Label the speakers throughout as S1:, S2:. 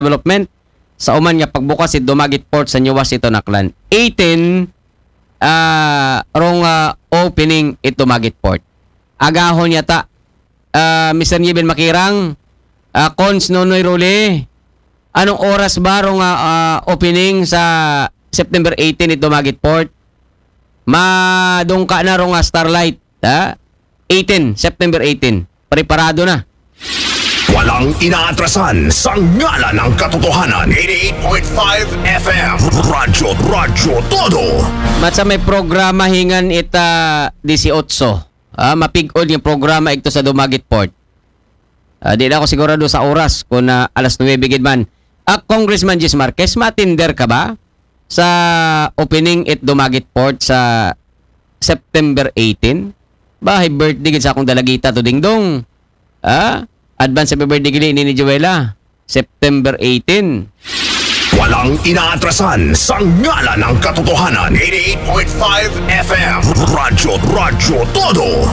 S1: development sa uman nga pagbukas si Dumaguete Port sa New City Naklan. 18 opening ito Dumaguete Port. Agahon yata Mr. Niben Makirang, Cons Nonoy Rule. Anong oras ba rong opening sa September 18 ito Dumaguete Port? Madungka na rong Starlight. 18, September 18. Preparado na.
S2: Walang inaatrasan sa ngala ng katotohanan. 88.5 FM Radyo Todo.
S1: Matsa may programa hingan ita 18. Mapigod yung programa ito sa Dumaguete Port. Di na ako sigurado sa oras kung alas 9 gid man. Congressman Jis Marquez, matinder ka ba sa opening at Dumaguete Port sa September 18? Bahay birthday gid sa akong dalagita to dingdong. Advance happy birthday gid ni Joella. September 18.
S2: Walang inaatrasan sa ngala ng katotohanan. 88.5 FM Radyo Todo.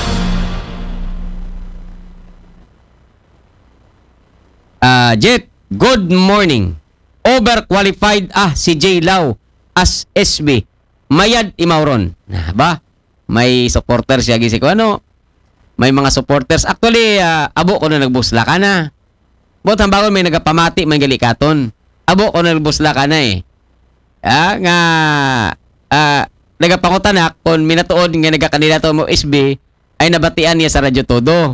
S1: Jet, good morning. Overqualified si J. Lau as SB. Mayad Imauron. Ba? May supporters siya gisik ko ano? May mga supporters. Actually, abo ko na nagbusla ka na. Bot hambagon may nagapamati may galikaton. Abo ko na nagbusla ka na eh. Nagapangutan na kung minatuod nga nagakandidato mo SB ay nabatian niya sa Radyo Todo.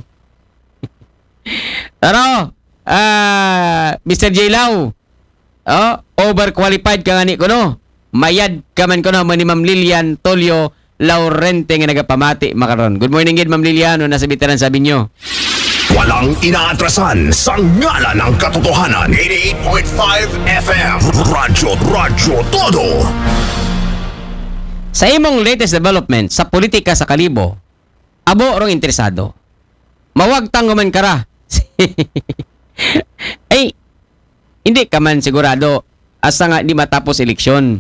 S1: Ano? Mr. J. Lau. Overqualified ka nga ni ko no. Mayad ka man ko no. Ni Ma'am Lilian Tolio Laurente nga nagapamati makaron. Good morning gid Ma'am Lilian. Nasa bitaran sabi nyo.
S2: Walang inaatrasan sa ngala ng katotohanan. 88.5 FM Radyo Todo.
S1: Sa imong latest development sa politika sa Kalibo, abo rong interesado. Mawag tanguman kara. Ay, hindi ka man sigurado asa nga di matapos eleksyon.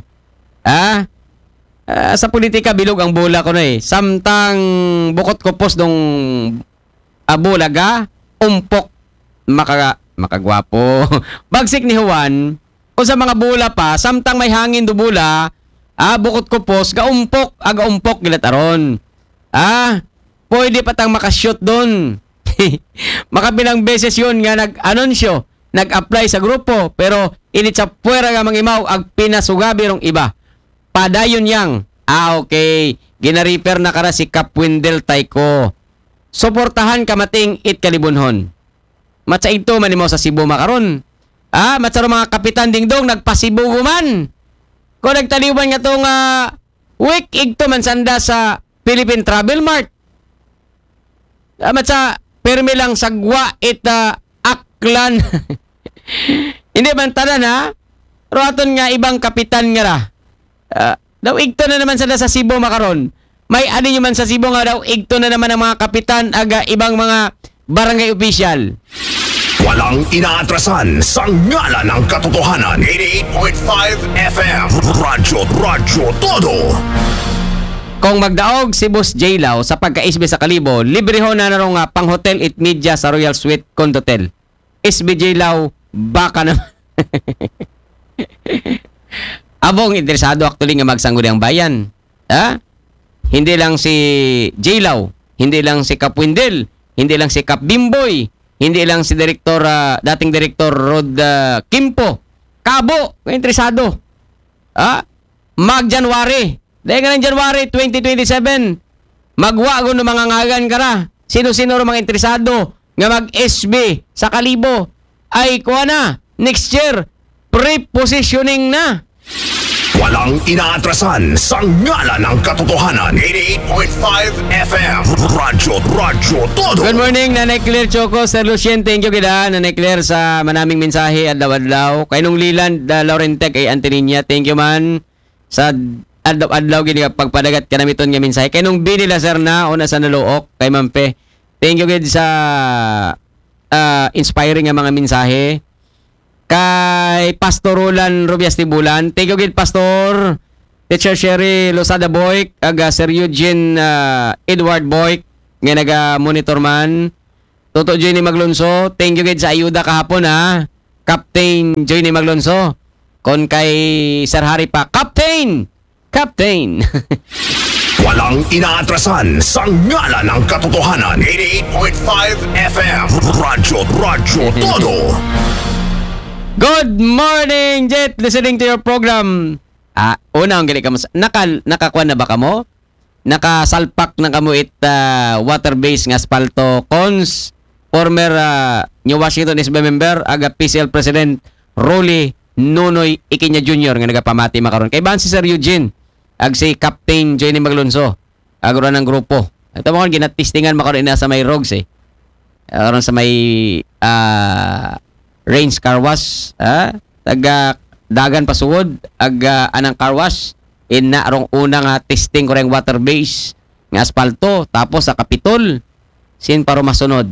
S1: Sa politika bilog ang bola ko na eh. Samtang bukot ko pos dong bulaga, umpok makagwapo. Bagsik ni Juan, o sa mga bula pa, samtang may hangin do bula, bukot ko pos, gaumpok, agaumpok gilataron. Pwede patang makashoot doon. Makabilang beses yun nga nag-anunsyo, nag-apply sa grupo, pero init sa puwera nga mangimaw ag pinasugabi rong iba. Padayon yang. Okay. Ginariper na kara si Kapwindel Taiko. Suportahan kamating it kalibunhon. Matsa ito man mo sa Cebu makaron. Matsa mga kapitan dingdong nagpasibugo man. Kung nagtaliwan nga tong week igto man sanda sa Philippine Travel Mart. Matsa permi lang sagwa it aklan. Hindi man tanan ha. Roaton nga ibang kapitan nga ra. Daw igto na naman sila sa Cebu makaron. May ano nyo man sa Cebu nga daw igto na naman ang mga kapitan aga ibang mga barangay official.
S2: Walang inaatrasan sa ngala ng katotohanan. 88.5 FM Radyo Todo.
S1: Kung magdaog si Boss J. Lau sa pagka-SB sa Kalibo, libre ho na narong pang-hotel at media sa Royal Suite Condotel. SB J. Lau, baka naman. Abong interesado actually nga magsangguni ang bayan. Hindi lang si J. Lau, hindi lang si Kapwindel, hindi lang si Kap Bimboy, hindi lang si dating Direktor Rod Kimpo. Kabo, interesado. Mag-January. Dahil nga ng January 2027, magwago ng mga ngagan kara. Sino-sino mga interesado nga mag-SB sa Kalibo ay kuha na. Next year, pre-positioning na.
S2: Walang inaatrasan sa ngala ng katotohanan. 88.5 FM Radyo Todo.
S1: Good morning, Nanay Claire Choco, Sir Lucien. Thank you kita, Nanay Claire, sa manaming mensahe at adlaw-adlaw. Kay nung Liland, Laurente, kay Antoninia. Thank you man sa adlaw-adlaw gini pagpadagat ka namiton nga mensahe. Kay nung binila sir na una sa naluok kay Mampe. Thank you gid sa inspiring nga mga mensahe. Kay Pastor Roland Rubias Tibulan. Thank you gid Pastor Teacher Sherry Losada Boyk, aga Sir Eugene Edward Boyk nga naga monitor man. Toto Jenny Maglonso. Thank you gid sa ayuda kahapon ha. Captain Johnny Maglonso. Kon kay Sir Harry pa, Captain! Captain!
S2: Walang inaatrasan sa ngalan ng katotohanan. 88.5 FM. Radyo Todo.
S1: Good morning, Jet! Listening to your program. Una, ang gali ka mo. Nakakuha na ba ka mo? Nakasalpak na kamo water-based nga asfalto cons. Former New Washington SB member, aga PCL President Rolly Nunoy Ikinya Jr. nga nagapamati makaron. Kay ban si Sir Eugene, ag si Captain Johnny Maglonso, agro ng grupo. Ito mo ginatistingan makaron ina sa may rogs aron sa may Range Car Wash, taga dagan pasuod, anang car wash, ina arong una nga testing ko ring water base nga asfalto, tapos sa Kapitol, sin para masunod.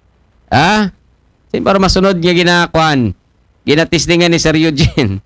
S1: Sin para masunod nga ginakuan. Ginatistingan ni Sir Eugene.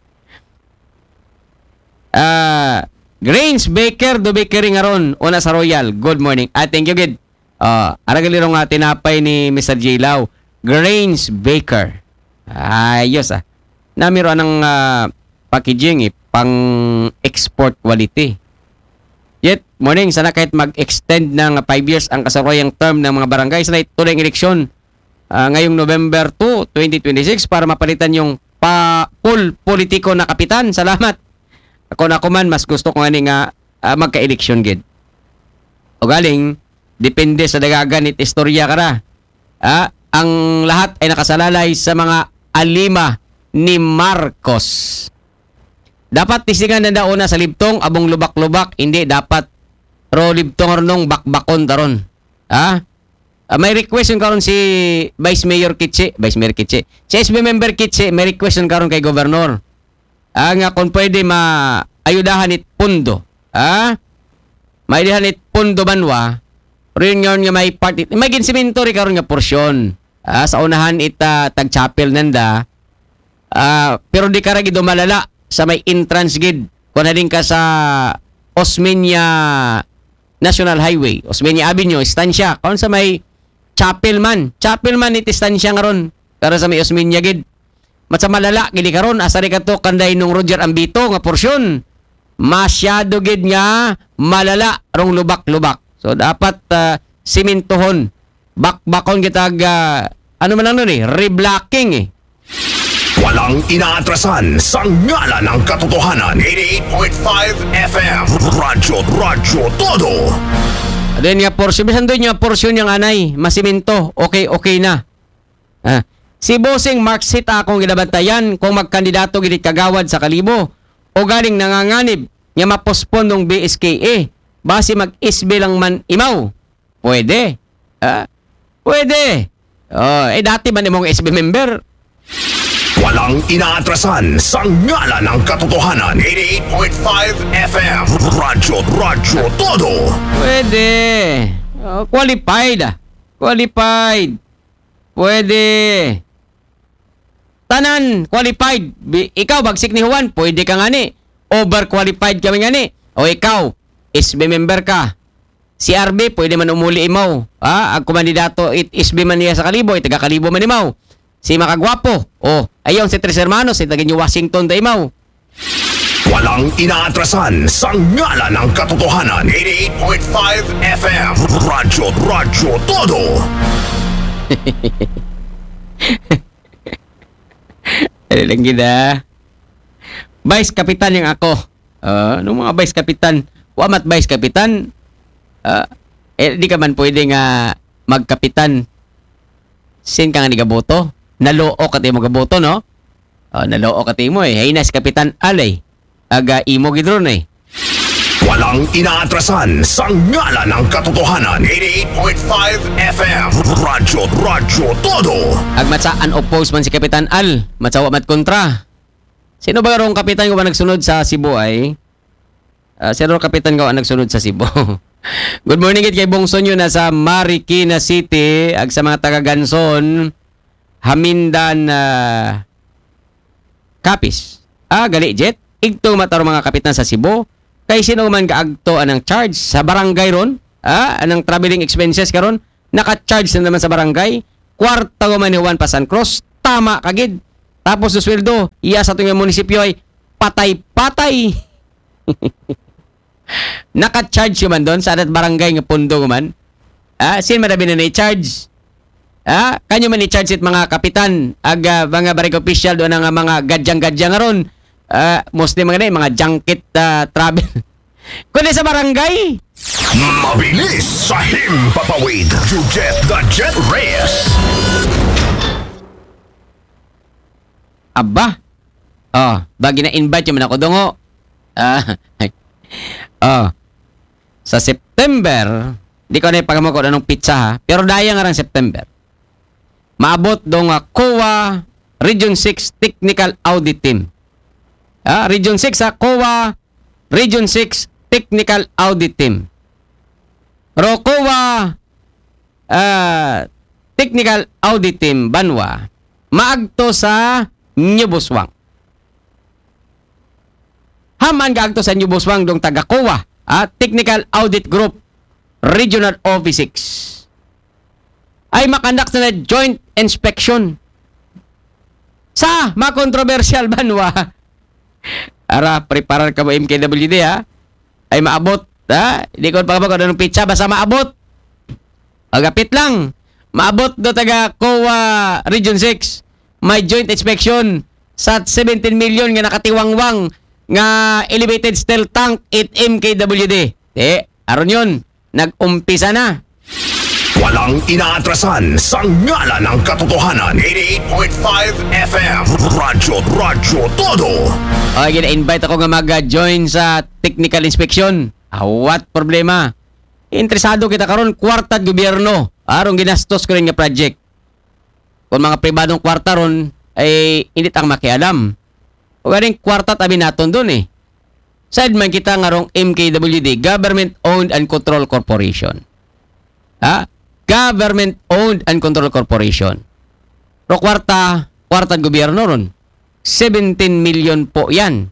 S1: Grains Baker do Bakery nga ron, una sa Royal. Good morning. Thank you, Gid. Aragaliro nga tinapay ni Mr. J. Lau. Grains Baker. Ayos Namiro ng packaging pang export quality. Yet, morning, sana kahit mag-extend ng 5 years ang kasaroyang term ng mga barangay sa tuloy eleksyon ngayong November 2, 2026 para mapalitan yung full politiko na kapitan. Salamat. Ako man, mas gusto ko nga magka-eleksyon, Gid. O galing, depende sa dagagan it istorya ka na. Ang lahat ay nakasalalay sa mga alima ni Marcos. Dapat tisingan na dauna sa libtong, abong lubak-lubak, hindi dapat libtong nung bakbakon taron. May request karon si Vice Mayor Kitche. Si SB Member Kitche, may request karon kay Governor. Nga kung pwede maayudahan it pundo. Maidahan it pundo banwa. Rin nga may part may ginsiminto rin karon nga porsyon. Sa unahan tag-chapel nanda. Pero di ka ragi dumalala sa may entrance gid. Kung na din ka sa Osmeña National Highway, Osmeña Avenue, istansya. Kung sa may chapel man it istansya nga ron. Pero sa may Osmeña gid. Matsa malala gidi karon asari ka to kanday nung Roger Ambito nga porsyon. Masyado gid nga malala rong lubak-lubak. So dapat simintohon. Bakbakon kitag ano man lang reblocking
S2: Walang inaatrasan sa ngalan ng katotohanan. 88.5 FM. Radyo Todo.
S1: Then nga porsyon, bisan doon nga porsyon yung anay, masiminto, okay na. Si Bossing Mark Sita akong ginabantayan kung magkandidato gid kagawad sa Kalibo o galing nanganganib nga mapospon ng BSKA base mag-isbe lang man imaw. Pwede. Pwede. Dati man imong SB member.
S2: Walang inaatrasan sa ngalan ng katotohanan. 88.5 FM. Radyo Todo.
S1: Pwede. Qualified. Pwede. Tanan, qualified. Ikaw, bagsik ni Juan, pwede ka nga ni. Overqualified kami nga ni. O ikaw, SB member ka. Si RB, pwede man umuli imaw. Ang kumandidato, SB man niya sa Kalibo, taga Kalibo man imaw. Si Makagwapo, ayaw si Tres Hermanos, taga New Washington da imaw.
S2: Walang inaatrasan sa ngalan ng katotohanan. 88.5 FM. Radyo Todo.
S1: Ano lang gina. Vice Kapitan yung ako. Nung mga Vice Kapitan, wamat Vice Kapitan, di ka man pwede nga magkapitan. Sin ka nga nigaboto? Naloo ka tayo magaboto, no? Naloo ka tayo mo Haynas Kapitan Alay. Aga imo gidron
S2: Walang inaatrasan sa ngalan ng katotohanan. 88.5 FM. Radyo Todo.
S1: Agmatsa unopposed man si Kapitan Al. Matsawa mat kontra. Sino ba rong kapitan ko ba nagsunod sa Cebu ay? Sino kapitan ko nagsunod sa Cebu? Good morning kay Bongso nyo na sa Marikina City. Ag sa mga taga Ganson. Hamindan Kapis. Gali jet. Igto mataro mga kapitan sa Cebu. Kay sino man kaagto anang charge sa barangay ron. Anang traveling expenses karon naka-charge na naman sa barangay. Kwarta ko man ni Juan Pasan Cross. Tama kagid. Tapos sa sweldo, iya sa itong munisipyo ay patay-patay. Naka-charge man doon sa adat barangay nga pundo man. Sin madabi na i-charge. Kanyo man i-charge it mga kapitan, mga barangay official doon ang mga gadyang-gadyang ron. Mostly mga junket travel. Kundi sa barangay.
S2: Mabilis sa himpapawid. You get the Jet Reyes.
S1: Aba. Bagi na invite yung man ako dongo. Sa September, di ko na ipagamo ko anong pizza ha, pero daya nga rin September. Maabot dong COA Region 6 Technical Audit Team. Region 6 COA Region 6 Technical Audit Team. Pero COA Technical Audit Team Banwa maagto sa New Buswang. Haman gaagto sa New Buswang dong taga COA Technical Audit Group Regional Office 6 ay makandak na joint inspection sa mga controversial banwa. Ara, preparar ka mo MKWD ay maabot. Hindi ko pa ka ng pizza, basta maabot. Agapit lang. Maabot do taga COA Region 6. May joint inspection sa 17 million nga nakatiwangwang nga elevated steel tank 8 MKWD. Aron yun. Nag-umpisa na.
S2: Walang inaatrasan sa ngalan ng katotohanan. 88.5 FM. Radyo Todo.
S1: Gina-invite ako nga mag-join sa technical inspection. What problema? Interesado kita karon kwarta gobyerno. Arong ginastos ko rin nga project. Kung mga pribadong kwarta ron, ay hindi tang makialam. O galing kwarta tabi naton doon eh. Side man kita nga rong MKWD, Government Owned and Controlled Corporation. Government Owned and Controlled Corporation. Pero kwarta gobyerno ron. 17 million po yan.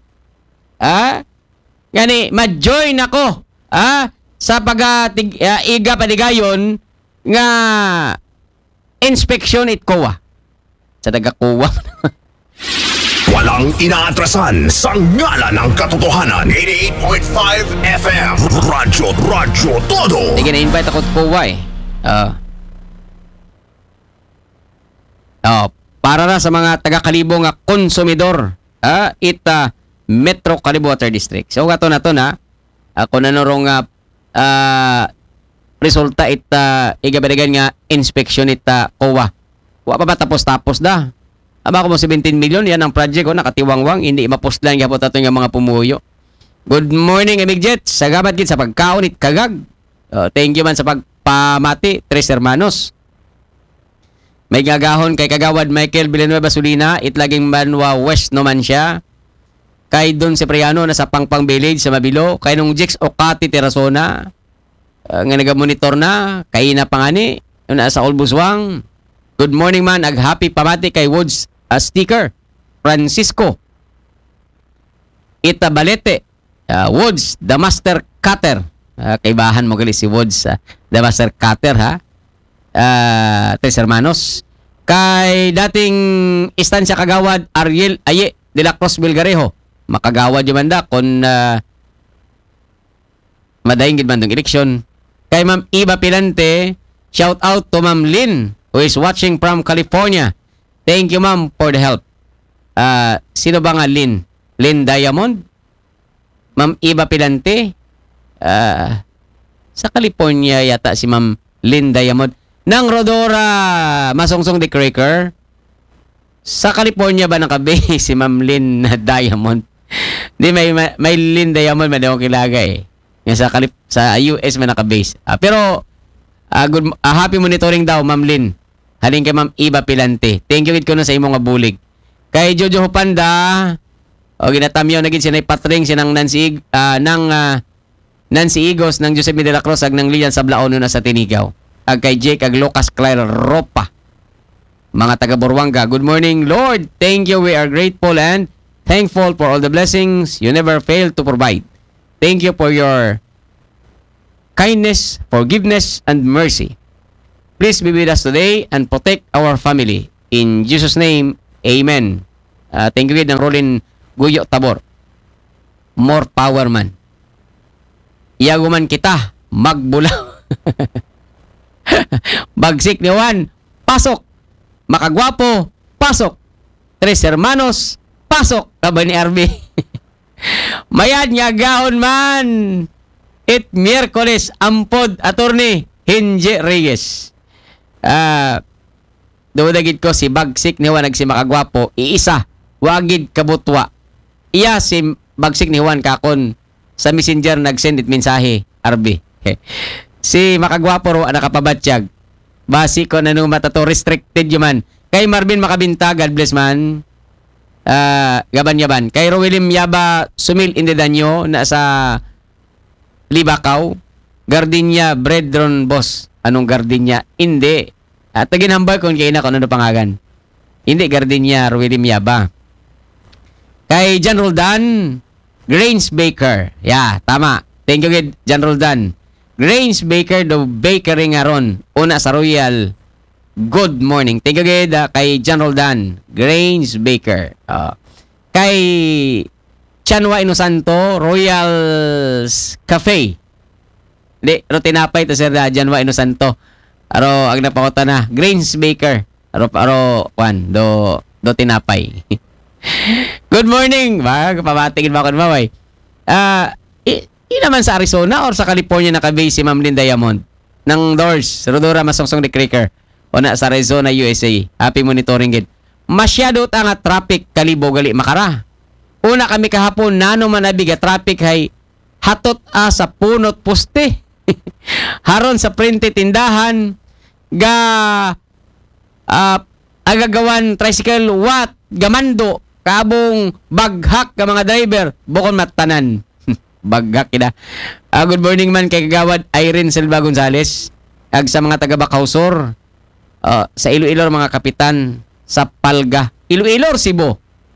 S1: Gani, ma-join ako sa iga paligayon nga inspection it COA. Sa taga COA.
S2: Walang inaatrasan sa ngalan ng katotohanan. 88.5 FM. Radyo Todo.
S1: Sige, na-invite ako sa COA para na sa mga taga-Kalibo nga konsumidor. Metro Kalibo Water District. So, gato na to na. Ako na norong resulta igabaligan nga inspection COA. Wa pa ba tapos da? Aba ko mo 17 million, yan ang project ko, nakatiwangwang, hindi mapostlan yapot ato nga mga pumuyo. Good morning, Amig Jet. Sagabat gid sa pagkaunit kagag. Thank you man sa pagpamati, Tres Hermanos. May gagahon kay Kagawad Michael Villanueva Sulina, itlaging Banwa West naman siya. Kay Don Cipriano na sa Pangpang Village sa Mabilo. Kay nung Jex Okati Terasona, nga nagamonitor na, kay na pangani, na sa Olbuswang. Good morning man, happy pamati kay Woods sticker. Francisco Itabalete, Woods, the master cutter. Kaibahan mo gali si Woods, the master cutter Tres Hermanos. Kay dating istansya Kagawad Ariel Aye de la Cruz Bilgarejo. Makagawad yung banda kung madaing gid man dong eleksyon. Kay Ma'am Iba Pilante, shout out to Ma'am Lynn who is watching from California. Thank you, Ma'am, for the help. Sino ba nga Lynn? Lynn Diamond? Ma'am Iba Pilante? Sa California yata si Ma'am Lynn Diamond. Nang Rodora Masongsong de Cracker? Sa California ba nakabase si Ma'am Lynn Diamond? Di may Lynn Diamond, man akong kilaga eh. Yan sa US man nakabase. Pero happy monitoring daw, Ma'am Lynn. Halin kay Ma'am Iba Pilante. Thank you ko na sa imong bulig. Kay Jojo Hupanda, ginatamyo na gid sinay patring sinang Nancy Igos ng Joseph de la Cruz ag ng Lian Sablaon na sa Tinigaw. Ag kay Jake ag Lucas Claire Ropa. Mga taga Buruanga, good morning, Lord. Thank you. We are grateful and thankful for all the blessings you never fail to provide. Thank you for your kindness, forgiveness, and mercy. Please be with us today and protect our family. In Jesus' name, Amen. Thank you gid ng Rolin Guyo Tabor. More power man. Iyaguman kita, magbulaw. Bagsik ni Juan, pasok. Makagwapo, pasok. Tres hermanos, pasok. Kaba ni RB. Mayad nga gahon man. It Miyerkules, ampod, attorney, Hinje Reyes. Duwadagid ko si Bagsik ni Juan si makagwapo, iisa, wagid kabutwa. Iya si Bagsik ni Juan kakon sa messenger nag-send it mensahe, RB. Si makagwapo ro nakapabatsyag. Basi ko nanu matato restricted yuman. Kay Marvin Makabinta, God bless man. Gaban-yaban. Kay Rowelim Yaba Sumil Indedanyo na sa Libakaw. Gardenia Bredron Boss. Anong Gardenia? Hindi. Taginambay kung kaya na kung ano pangagan. Hindi Gardenia Rowelim Yaba. Kay John Roldan, Grains Baker. Yeah, tama. Thank you, John Roldan. Grains Baker, the bakery nga ron. Una sa Royal. Good morning. Thank you, kay John Roldan. Grains Baker. Kay Chanwa Inosanto, Royals Cafe. Di, tinapay to sir Chanwa Inosanto. Aro, ang napakota na. Grains Baker. Aro, Juan, do tinapay. Good morning. Pabatingin ba ako naman, naman sa Arizona or sa California nakabase si Ma'am Lynn Diamond ng Doors, Rodora Masongsong de Creeker o na sa Arizona, USA. Happy monitoring gid. Masyado ta nga traffic kalibo gali makara. Una kami kahapon nano man nabiga traffic hay hatot sa punot poste. Haron sa printe tindahan ga agagawan tricycle what gamando kabong baghak ka mga driver bukon matanan. Baghak kina. Good morning man kay kagawad Irene Silva Gonzales ag sa mga taga Bakausor. Sa Iloilo mga kapitan sa Palga. Iloilo Cebu.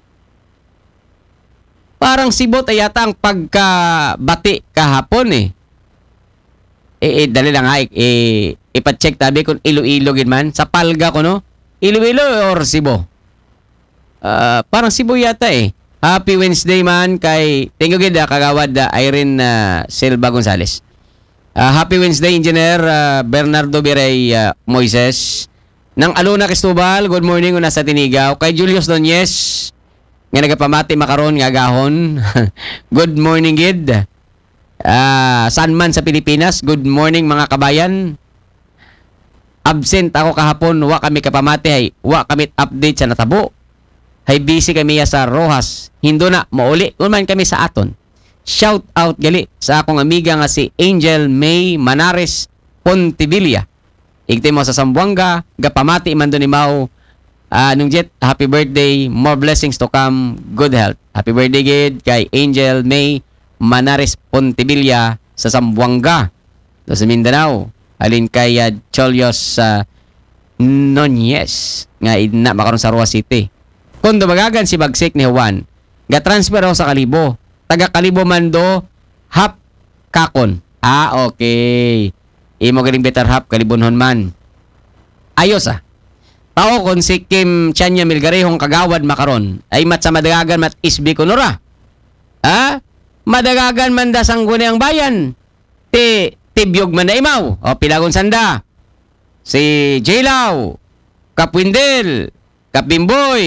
S1: Parang Cebu yata ang pagkabati kahapon dali lang ipa-check tabi kung Iloilo gid man sa Palga ko no. Iloilo or Cebu. Parang Cebu yata Happy Wednesday man kay thank you gid kagawad Irene Silva Gonzales. Happy Wednesday Engineer Bernardo Birey Moises ng Aluna Cristobal. Good morning una sa Tinigaw. Kay Julius Doñez nga nagapamati makaron nga gahon. Good morning gid. Saan man sa Pilipinas. Good morning mga kabayan. Absent ako kahapon, wa kami kapamati wa kami update sa natabo. Hay busy kami sa Rojas. Hindo na, mauli. Unman kami sa aton. Shout out gali sa akong amiga nga si Angel May Manares Pontevilla. Igti mo sa Zamboanga. Gapamati man doon ni Mau. Nung jet, happy birthday. More blessings to come. Good health. Happy birthday gid kay Angel May Manares Pontevilla sa Zamboanga. Do sa Mindanao. Alin kay Cholios Nonyes. Nga idna makaroon sa Roa City. Kung dumagagan si Bagsik ni Juan, ga-transfer ako sa Kalibo. Taga Kalibo man do, hap kakon. Okay. Imo galing better hap, Kalibonhon man. Ayos Tao kon si Kim Chanya Milgarehong kagawad makaron, ay mat sa madagagan mat isbi kunura. Madagagan man da sangguni ang bayan. Tibyog man na imaw. O Pilagon Sanda. Si Jailaw. Kapwindel. Kapimboy.